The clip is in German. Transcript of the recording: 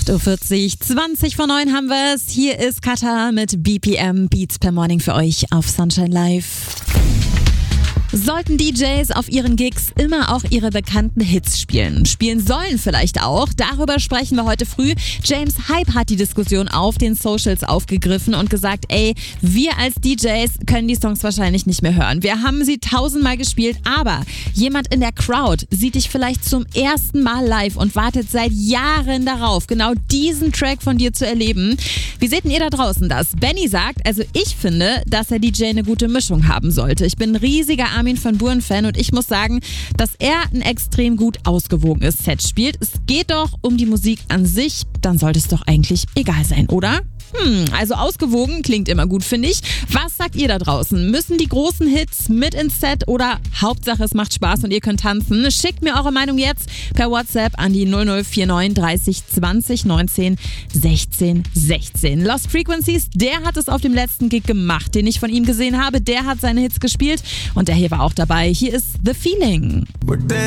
8.40 Uhr, 20 vor 9 haben wir es. Hier ist Katha mit BPM Beats per Morning für euch auf Sunshine Live. Sollten DJs auf ihren Gigs immer auch ihre bekannten Hits spielen? Spielen sollen vielleicht auch. Darüber sprechen wir heute früh. James Hype hat die Diskussion auf den Socials aufgegriffen und gesagt, wir als DJs können die Songs wahrscheinlich nicht mehr hören. Wir haben sie 1000-mal gespielt, aber jemand in der Crowd sieht dich vielleicht zum ersten Mal live und wartet seit Jahren darauf, genau diesen Track von dir zu erleben. Wie seht denn ihr da draußen das? Benny sagt, also ich finde, dass der DJ eine gute Mischung haben sollte. Ich bin ein riesiger Armin van Buuren-Fan und ich muss sagen, dass er ein extrem gut ausgewogenes Set spielt. Es geht doch um die Musik an sich, dann sollte es doch eigentlich egal sein, oder? Also ausgewogen klingt immer gut, finde ich. Was sagt ihr da draußen? Müssen die großen Hits mit ins Set oder Hauptsache es macht Spaß und ihr könnt tanzen? Schickt mir eure Meinung jetzt per WhatsApp an die 0049 30 20 19 16 16. Lost Frequencies, der hat es auf dem letzten Gig gemacht, den ich von ihm gesehen habe. Der hat seine Hits gespielt und der hier war auch dabei. Hier ist The Feeling.